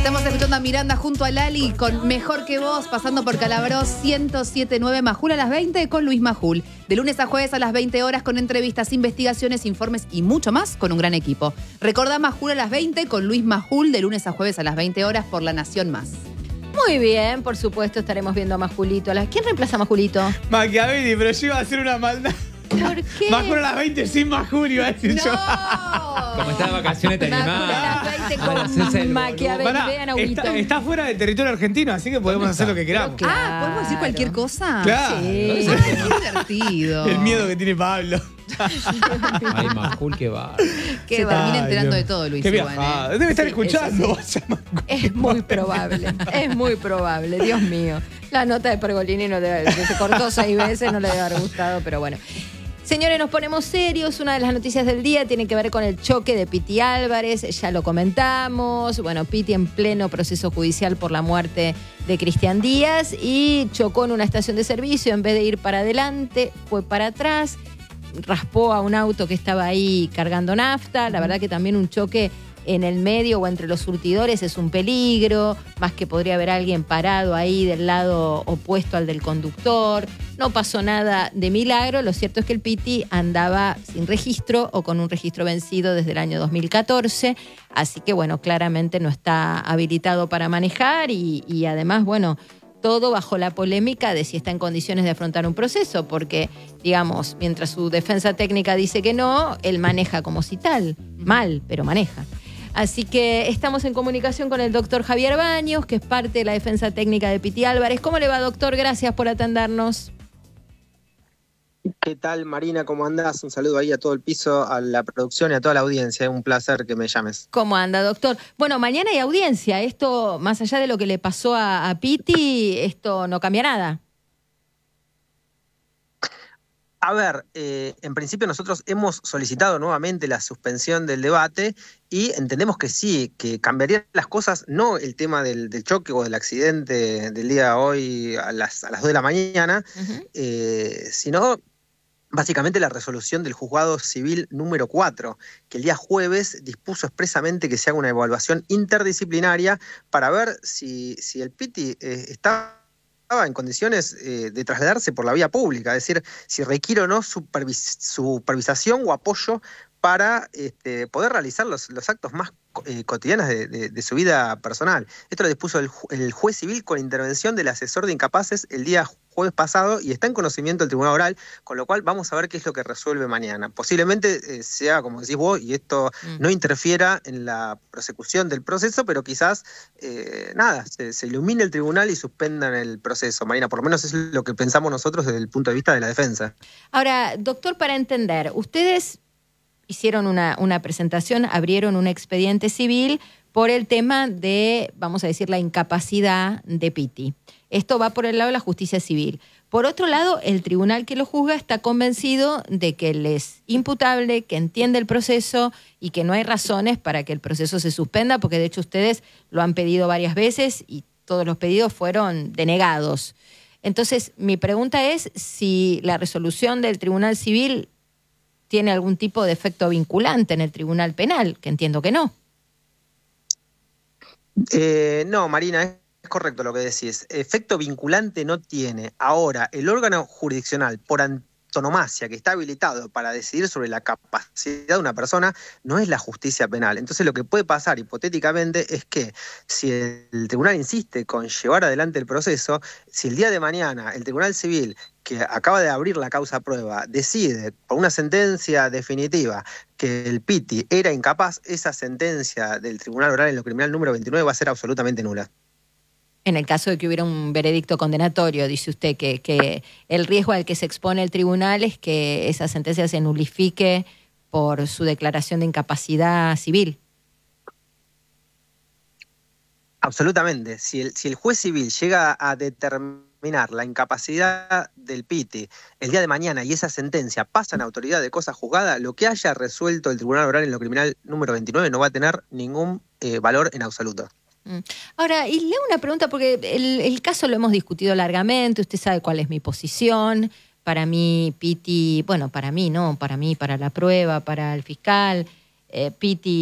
Estamos escuchando a Miranda junto a Lali con Mejor que Vos, pasando por Calabró 107.9 Majul a las 20 con Luis Majul. De lunes a jueves a las 20 horas con entrevistas, investigaciones, informes y mucho más con un gran equipo. Recordá Majul a las 20 con Luis Majul de lunes a jueves a las 20 horas por La Nación Más. Muy bien, por supuesto estaremos viendo a Majulito. ¿Quién reemplaza a Majulito? Machiavelli, pero yo iba a hacer una maldad. ¿Por qué? Majul a las 20 sin Majul, iba a decir yo. Como está de vacaciones, te animás. Majul a las 20 Van a hacerse con el Machiavelli. Pará, Vean a Huguito. está fuera del territorio argentino, así que podemos hacer lo que queramos. Claro. Ah, ¿podemos decir cualquier cosa? Claro. Sí. Ay, qué divertido. El miedo que tiene Pablo. Ay, Majul, qué va. Que se termina Ay, enterando Dios. de todo, Luis. Qué igual, viajada. Debe estar Sí, escuchando. Es muy probable, es muy probable, Dios mío. La nota de Pergolini que se cortó 6 veces no le debe haber gustado, pero bueno. Señores, nos ponemos serios. Una de las noticias del día tiene que ver con el choque de Piti Álvarez. Ya lo comentamos. Bueno, Piti en pleno proceso judicial por la muerte de Cristian Díaz y chocó en una estación de servicio. En vez de ir para adelante, fue para atrás. Raspó a un auto que estaba ahí cargando nafta. La verdad que también un choque en el medio o entre los surtidores es un peligro, más que podría haber alguien parado ahí del lado opuesto al del conductor. No pasó nada de milagro, lo cierto es que el Piti andaba sin registro o con un registro vencido desde el año 2014, así que bueno, claramente no está habilitado para manejar y además, bueno, todo bajo la polémica de si está en condiciones de afrontar un proceso, porque, digamos, mientras su defensa técnica dice que no, él maneja como si tal, mal, pero maneja. Así que estamos en comunicación con el doctor Javier Baños, que es parte de la defensa técnica de Piti Álvarez. ¿Cómo le va, doctor? Gracias por atendernos. ¿Qué tal, Marina? ¿Cómo andás? Un saludo ahí a todo el piso, a la producción y a toda la audiencia. Es un placer que me llames. ¿Cómo anda, doctor? Bueno, mañana hay audiencia. Esto, más allá de lo que le pasó a Piti, esto no cambia nada. A ver, en principio nosotros hemos solicitado nuevamente la suspensión del debate y entendemos que sí, que cambiarían las cosas, no el tema del choque o del accidente del día de hoy a las 2 de la mañana, sino básicamente la resolución del juzgado civil número 4, que el día jueves dispuso expresamente que se haga una evaluación interdisciplinaria para ver si el Piti estaba en condiciones de trasladarse por la vía pública, es decir, si requiere o no supervisación o apoyo para poder realizar los actos más cotidianos de su vida personal. Esto lo dispuso el juez civil con intervención del asesor de incapaces el día jueves pasado y está en conocimiento del tribunal oral, con lo cual vamos a ver qué es lo que resuelve mañana. Posiblemente sea, como decís vos, y esto no interfiera en la prosecución del proceso, pero quizás, se ilumine el tribunal y suspendan el proceso. Marina, por lo menos es lo que pensamos nosotros desde el punto de vista de la defensa. Ahora, doctor, para entender, ustedes hicieron una presentación, abrieron un expediente civil por el tema de, vamos a decir, la incapacidad de Piti. Esto va por el lado de la justicia civil. Por otro lado, el tribunal que lo juzga está convencido de que él es imputable, que entiende el proceso y que no hay razones para que el proceso se suspenda, porque de hecho ustedes lo han pedido varias veces y todos los pedidos fueron denegados. Entonces, mi pregunta es si la resolución del tribunal civil tiene algún tipo de efecto vinculante en el tribunal penal, que entiendo que no. No, Marina, es correcto lo que decís. Efecto vinculante no tiene. Ahora, el órgano jurisdiccional, por antonomasia, que está habilitado para decidir sobre la capacidad de una persona, no es la justicia penal. Entonces, lo que puede pasar hipotéticamente es que si el tribunal insiste con llevar adelante el proceso, si el día de mañana el tribunal civil que acaba de abrir la causa prueba, decide por una sentencia definitiva que el Piti era incapaz, esa sentencia del Tribunal Oral en lo Criminal número 29 va a ser absolutamente nula. En el caso de que hubiera un veredicto condenatorio, dice usted que el riesgo al que se expone el tribunal es que esa sentencia se nulifique por su declaración de incapacidad civil. Absolutamente. Si el juez civil llega a determinar la incapacidad del Piti el día de mañana y esa sentencia pasa en autoridad de cosa juzgada, lo que haya resuelto el Tribunal Oral en lo Criminal número 29 no va a tener ningún valor en absoluto. Ahora, y leo una pregunta, porque el caso lo hemos discutido largamente, usted sabe cuál es mi posición. Para mí, Piti, bueno, para mí no, para mí, para la prueba, para el fiscal, Piti